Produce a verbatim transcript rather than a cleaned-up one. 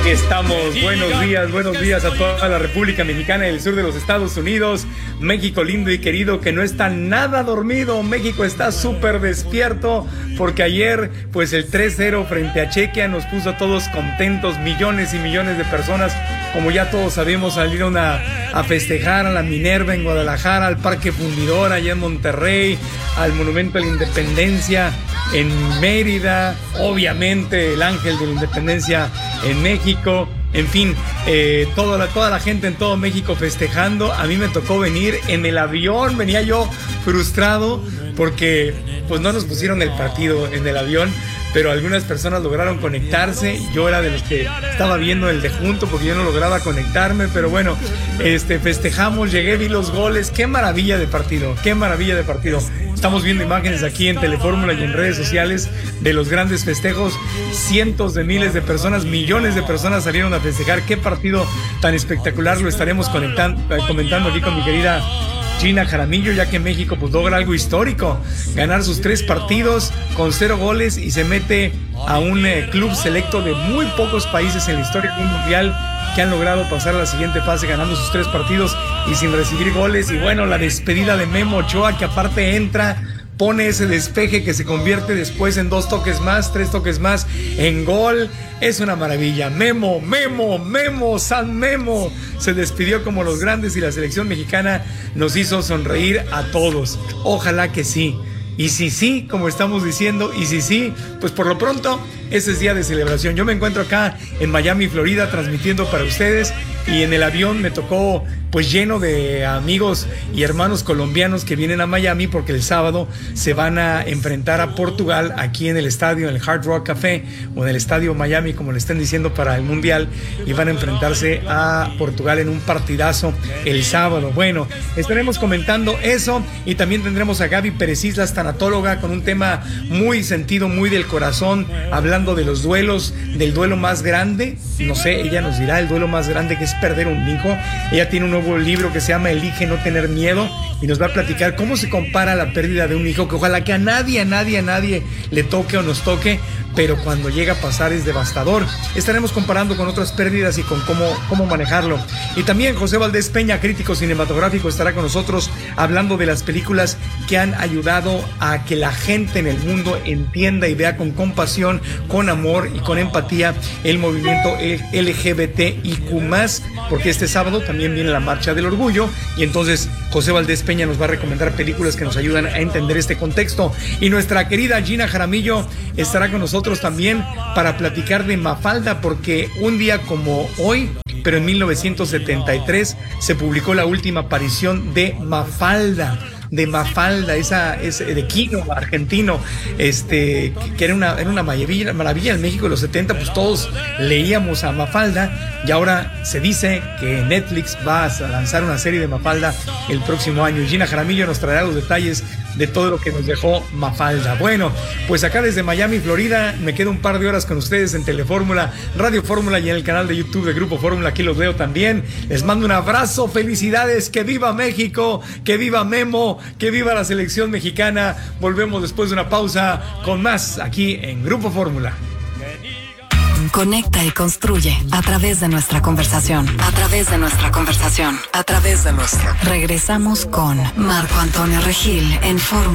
Aquí estamos, buenos días, buenos días a toda la República Mexicana y el sur de los Estados Unidos. México lindo y querido que no está nada dormido. México está súper despierto porque ayer pues el tres cero frente a Chequia nos puso a todos contentos. Millones y millones de personas, como ya todos sabemos, salieron a, a festejar a la Minerva en Guadalajara, al Parque Fundidor allá en Monterrey, al Monumento a la Independencia en Mérida, obviamente el Ángel de la Independencia en México, en fin, eh, toda, la, toda la gente en todo México festejando. A mí me tocó venir en el avión, venía yo frustrado porque pues no nos pusieron el partido en el avión, pero algunas personas lograron conectarse. Yo era de los que estaba viendo el de junto porque yo no lograba conectarme, pero bueno, este, festejamos, llegué, vi los goles. Qué maravilla de partido, qué maravilla de partido. Estamos viendo imágenes aquí en Telefórmula y en redes sociales de los grandes festejos. Cientos de miles de personas, millones de personas salieron a festejar. Qué partido tan espectacular. Lo estaremos conectando, comentando aquí con mi querida Gina Jaramillo, ya que México pues logra algo histórico, ganar sus tres partidos con cero goles y se mete a un eh, club selecto de muy pocos países en la historia de un mundial que han logrado pasar a la siguiente fase ganando sus tres partidos y sin recibir goles. Y bueno, la despedida de Memo Ochoa, que aparte entra, pone ese despeje que se convierte después en dos toques más, tres toques más en gol. Es una maravilla. Memo, Memo, Memo, San Memo se despidió como los grandes y la selección mexicana nos hizo sonreír a todos. Ojalá que sí. Y si sí, como estamos diciendo, y si sí, pues por lo pronto, ese es día de celebración. Yo me encuentro acá en Miami, Florida, transmitiendo para ustedes, y en el avión me tocó pues lleno de amigos y hermanos colombianos que vienen a Miami porque el sábado se van a enfrentar a Portugal aquí en el estadio, en el Hard Rock Café, o en el estadio Miami, como le estén diciendo, para el Mundial, y van a enfrentarse a Portugal en un partidazo el sábado. Bueno, estaremos comentando eso, y también tendremos a Gaby Pérez Islas, tanatóloga, con un tema muy sentido, muy del corazón, hablando de los duelos, del duelo más grande. No sé, ella nos dirá el duelo más grande, que es perder un hijo. Ella tiene un nuevo libro que se llama Elige no tener miedo, y nos va a platicar cómo se compara la pérdida de un hijo, que ojalá que a nadie, a nadie, a nadie le toque o nos toque, pero cuando llega a pasar es devastador. Estaremos comparando con otras pérdidas y con cómo, cómo manejarlo. Y también José Valdés Peña, crítico cinematográfico, estará con nosotros hablando de las películas que han ayudado a que la gente en el mundo entienda y vea con compasión, con amor y con empatía el movimiento L G B T I Q más, porque este sábado también viene la Marcha del Orgullo, y entonces José Valdés Peña nos va a recomendar películas que nos ayudan a entender este contexto. Y nuestra querida Gina Jaramillo estará con nosotros también para platicar de Mafalda, porque un día como hoy, pero en mil novecientos setenta y tres, se publicó la última aparición de Mafalda. de Mafalda, esa es de Kino, argentino, este, que era una, era una maravilla, maravilla en México de los setenta, pues todos leíamos a Mafalda, y ahora se dice que Netflix va a lanzar una serie de Mafalda el próximo año, y Gina Jaramillo nos traerá los detalles de todo lo que nos dejó Mafalda. Bueno, pues acá desde Miami, Florida, me quedo un par de horas con ustedes en Telefórmula, Radio Fórmula y en el canal de YouTube de Grupo Fórmula. Aquí los veo también. Les mando un abrazo, felicidades, que viva México, que viva Memo, que viva la selección mexicana. Volvemos después de una pausa con más aquí en Grupo Fórmula. Conecta y construye a través de nuestra conversación. A través de nuestra conversación. A través de nuestra. Regresamos con Marco Antonio Regil en Fórmula.